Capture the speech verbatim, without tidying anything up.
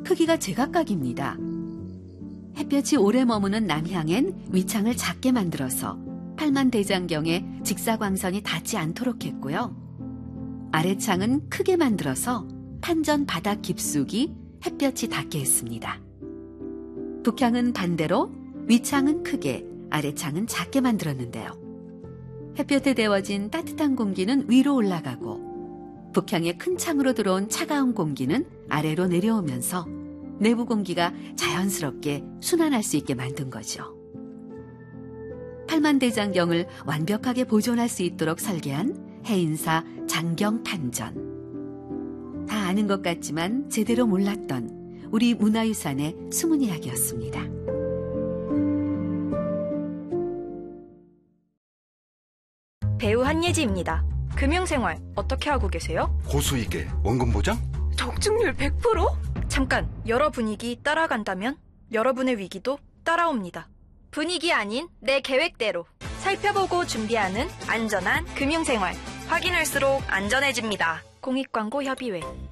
크기가 제각각입니다. 햇볕이 오래 머무는 남향엔 위창을 작게 만들어서 팔만대장경에 직사광선이 닿지 않도록 했고요. 아래창은 크게 만들어서 판전 바닥 깊숙이 햇볕이 닿게 했습니다. 북향은 반대로 위창은 크게, 아래창은 작게 만들었는데요. 햇볕에 데워진 따뜻한 공기는 위로 올라가고 북향의 큰 창으로 들어온 차가운 공기는 아래로 내려오면서 내부 공기가 자연스럽게 순환할 수 있게 만든 거죠. 팔만대장경을 완벽하게 보존할 수 있도록 설계한 해인사 장경판전. 다 아는 것 같지만 제대로 몰랐던 우리 문화유산의 숨은 이야기였습니다. 배우 한예지입니다. 금융생활 어떻게 하고 계세요? 고수익에 원금 보장? 적중률 백 퍼센트? 잠깐, 여러 분위기 따라간다면 여러분의 위기도 따라옵니다. 분위기 아닌 내 계획대로 살펴보고 준비하는 안전한 금융생활. 확인할수록 안전해집니다. 공익광고 협의회.